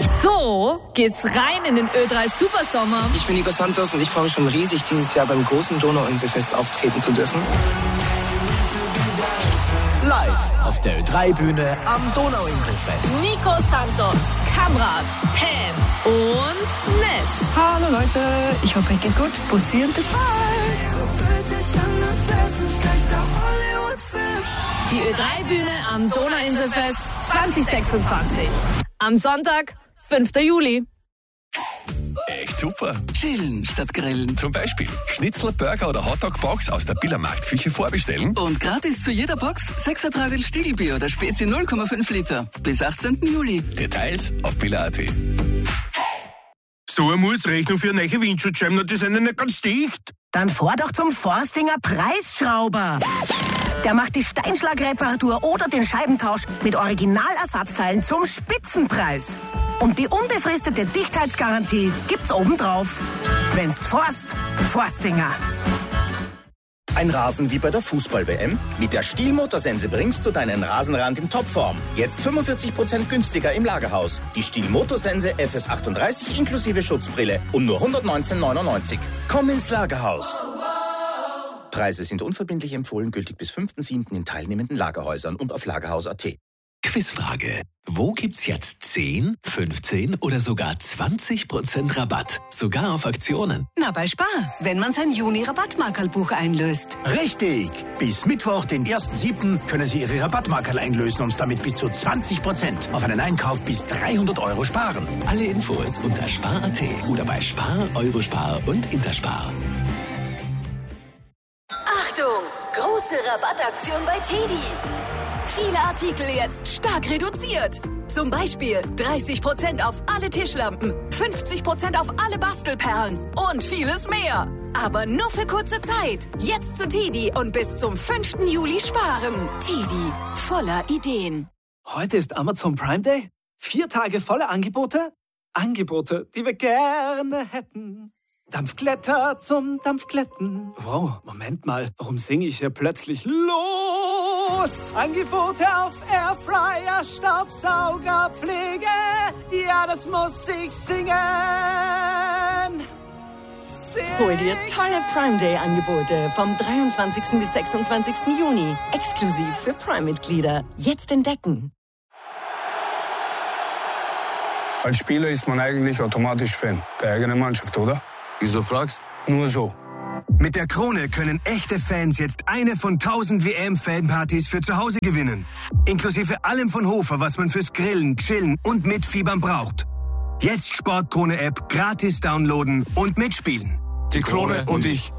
So geht's rein in den Ö3 Supersommer. Ich bin Nico Santos und ich freue mich schon riesig, dieses Jahr beim großen Donauinselfest auftreten zu dürfen. Live auf der Ö3-Bühne am Donauinselfest. Nico Santos, Kamrat, Pam und Ness. Hallo Leute, ich hoffe, euch geht's gut. Bussi und bis bald. Die Ö3-Bühne am Donauinselfest 2026. Am Sonntag, 5. Juli. Echt super. Chillen statt grillen. Zum Beispiel Schnitzel, Burger oder Hotdog-Box aus der Billermarktküche vorbestellen. Und gratis zu jeder Box 6 Tragerl Stiegelbier oder Spezi 0,5 Liter. Bis 18. Juli. Details auf biller.at. So eine Mutsrechnung für eine neue Windschutzscheiben, die sind ja nicht ganz dicht. Dann fahr doch zum Forstinger Preisschrauber. Der macht die Steinschlagreparatur oder den Scheibentausch mit Originalersatzteilen zum Spitzenpreis. Und die unbefristete Dichtheitsgarantie gibt's obendrauf. Wenn's Forstinger. Ein Rasen wie bei der Fußball-WM? Mit der Stihl-Motorsense bringst du deinen Rasenrand in Topform. Jetzt 45% günstiger im Lagerhaus. Die Stihl-Motorsense FS38 inklusive Schutzbrille um nur 119,99. Komm ins Lagerhaus. Preise sind unverbindlich empfohlen, gültig bis 5.7. in teilnehmenden Lagerhäusern und auf Lagerhaus.at. Quizfrage. Wo gibt's jetzt 10, 15 oder sogar 20% Rabatt? Sogar auf Aktionen. Na, bei Spar, wenn man sein Juni-Rabattmarkerlbuch einlöst. Richtig. Bis Mittwoch, den 1.7. können Sie Ihre Rabattmarkerl einlösen und damit bis zu 20% auf einen Einkauf bis 300 € sparen. Alle Infos unter Spar.at oder bei Spar, Eurospar und Interspar. Achtung! Große Rabattaktion bei TEDi. Viele Artikel jetzt stark reduziert. Zum Beispiel 30% auf alle Tischlampen, 50% auf alle Bastelperlen und vieles mehr. Aber nur für kurze Zeit. Jetzt zu TEDi und bis zum 5. Juli sparen. TEDi, voller Ideen. Heute ist Amazon Prime Day. 4 Tage voller Angebote. Angebote, die wir gerne hätten. Dampfglätter zum Dampfglätten. Wow, Moment mal, warum singe ich hier plötzlich los? Angebote auf Airfryer, Staubsauger, Pflege. Ja, das muss ich singen. Hol dir tolle Prime Day Angebote vom 23. bis 26. Juni. Exklusiv für Prime-Mitglieder. Jetzt entdecken. Als Spieler ist man eigentlich automatisch Fan der eigenen Mannschaft, oder? Wieso fragst? Nur so. Mit der Krone können echte Fans jetzt eine von 1000 WM-Fanpartys für zu Hause gewinnen. Inklusive allem von Hofer, was man fürs Grillen, Chillen und Mitfiebern braucht. Jetzt Sportkrone-App gratis downloaden und mitspielen. Die Krone und ich.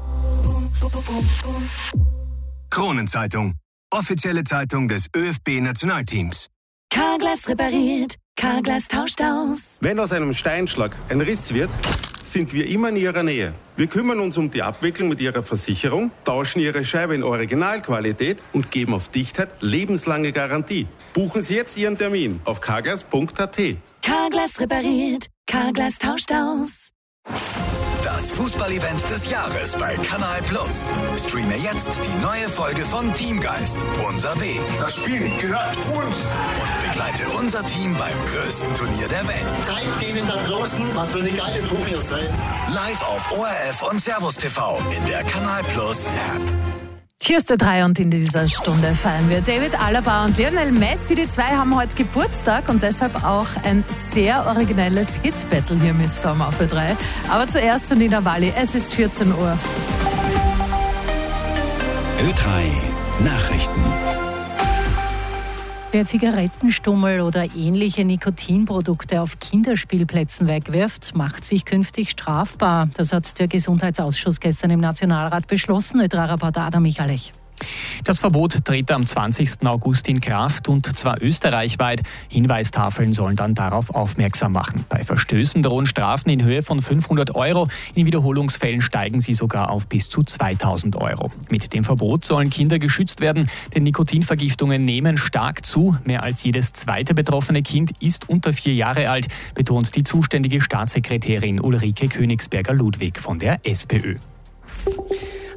Kronenzeitung. Offizielle Zeitung des ÖFB-Nationalteams. Carglass repariert. Carglass tauscht aus. Wenn aus einem Steinschlag ein Riss wird, sind wir immer in Ihrer Nähe. Wir kümmern uns um die Abwicklung mit Ihrer Versicherung, tauschen Ihre Scheibe in Originalqualität und geben auf Dichtheit lebenslange Garantie. Buchen Sie jetzt Ihren Termin auf carglass.at. Carglass repariert. Carglass tauscht aus. Das Fußballevent des Jahres bei Kanal Plus. Streame jetzt die neue Folge von Teamgeist. Unser Weg. Das Spiel gehört uns. Und begleite unser Team beim größten Turnier der Welt. Zeigt denen da draußen, was für eine geile Truppe ihr seid. Live auf ORF und Servus TV in der Kanal Plus App. Hier ist der 3 und in dieser Stunde feiern wir David Alaba und Lionel Messi. Die zwei haben heute Geburtstag und deshalb auch ein sehr originelles Hit-Battle hier mit Storm auf Ö3. Aber zuerst zu Nina Walli. Es ist 14 Uhr. Ö3 Nachrichten. Wer Zigarettenstummel oder ähnliche Nikotinprodukte auf Kinderspielplätzen wegwirft, macht sich künftig strafbar. Das hat der Gesundheitsausschuss gestern im Nationalrat beschlossen. Ö3-Reporter Adam Michalech. Das Verbot tritt am 20. August in Kraft und zwar österreichweit. Hinweistafeln sollen dann darauf aufmerksam machen. Bei Verstößen drohen Strafen in Höhe von 500 €. In Wiederholungsfällen steigen sie sogar auf bis zu 2000 €. Mit dem Verbot sollen Kinder geschützt werden, denn Nikotinvergiftungen nehmen stark zu. Mehr als jedes zweite betroffene Kind ist unter 4 Jahre alt, betont die zuständige Staatssekretärin Ulrike Königsberger-Ludwig von der SPÖ.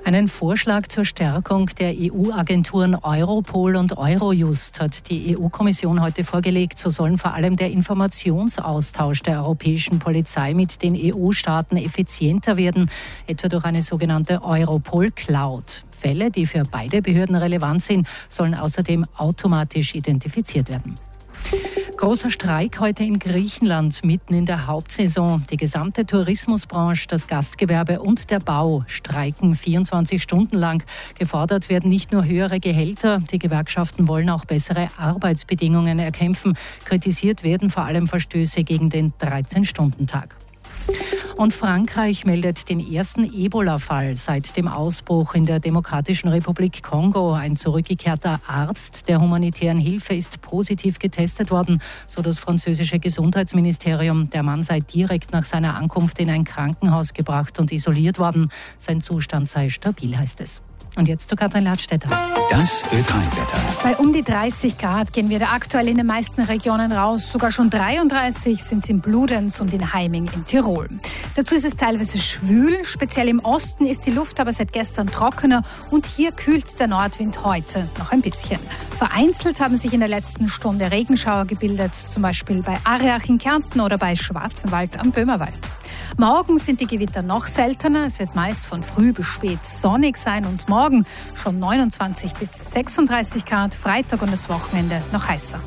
Einen Vorschlag zur Stärkung der EU-Agenturen Europol und Eurojust hat die EU-Kommission heute vorgelegt. So sollen vor allem der Informationsaustausch der europäischen Polizei mit den EU-Staaten effizienter werden, etwa durch eine sogenannte Europol-Cloud. Fälle, die für beide Behörden relevant sind, sollen außerdem automatisch identifiziert werden. Großer Streik heute in Griechenland, mitten in der Hauptsaison. Die gesamte Tourismusbranche, das Gastgewerbe und der Bau streiken 24 Stunden lang. Gefordert werden nicht nur höhere Gehälter, die Gewerkschaften wollen auch bessere Arbeitsbedingungen erkämpfen. Kritisiert werden vor allem Verstöße gegen den 13-Stunden-Tag. Und Frankreich meldet den ersten Ebola-Fall seit dem Ausbruch in der Demokratischen Republik Kongo. Ein zurückgekehrter Arzt der humanitären Hilfe ist positiv getestet worden, so das französische Gesundheitsministerium. Der Mann sei direkt nach seiner Ankunft in ein Krankenhaus gebracht und isoliert worden. Sein Zustand sei stabil, heißt es. Und jetzt zu Katrin Ladstätter. Das Ö3-Wetter. Bei um die 30 Grad gehen wir da aktuell in den meisten Regionen raus. Sogar schon 33 sind es in Bludenz und in Heiming in Tirol. Dazu ist es teilweise schwül. Speziell im Osten ist die Luft aber seit gestern trockener. Und hier kühlt der Nordwind heute noch ein bisschen. Vereinzelt haben sich in der letzten Stunde Regenschauer gebildet. Zum Beispiel bei Areach in Kärnten oder bei Schwarzenwald am Böhmerwald. Morgen sind die Gewitter noch seltener. Es wird meist von früh bis spät sonnig sein und morgen schon 29 bis 36 Grad. Freitag und das Wochenende noch heißer.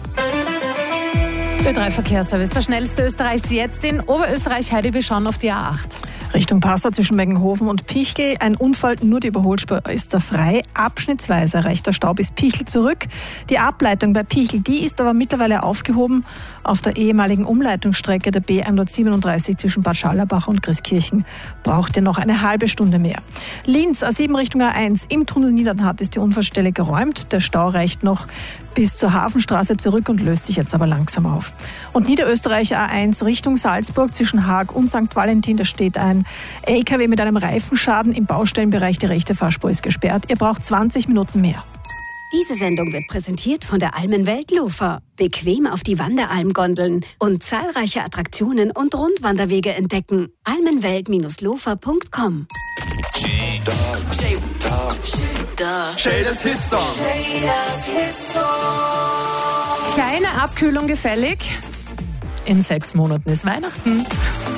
Ö3 Verkehrsservice, der schnellste Österreichs jetzt in Oberösterreich. Heidi, wir schauen auf die A8. Richtung Passau zwischen Meggenhofen und Pichel. Ein Unfall, nur die Überholspur ist da frei. Abschnittsweise erreicht der Stau bis Pichel zurück. Die Ableitung bei Pichel, die ist aber mittlerweile aufgehoben. Auf der ehemaligen Umleitungsstrecke der B137 zwischen Bad Scharlabach und Christkirchen braucht ihr noch eine halbe Stunde mehr. Linz, A7 Richtung A1. Im Tunnel Niedernhardt ist die Unfallstelle geräumt. Der Stau reicht noch bis zur Hafenstraße zurück und löst sich jetzt aber langsam auf. Und Niederösterreich A1 Richtung Salzburg zwischen Haag und St. Valentin, da steht ein LKW mit einem Reifenschaden im Baustellenbereich. Die rechte Fahrspur ist gesperrt. Ihr braucht 20 Minuten mehr. Diese Sendung wird präsentiert von der Almenwelt Lofer. Bequem auf die Wanderalmgondeln und zahlreiche Attraktionen und Rundwanderwege entdecken. almenwelt-lofer.com. Shaders Hitstorm. Kleine Abkühlung gefällig. In 6 Monaten ist Weihnachten.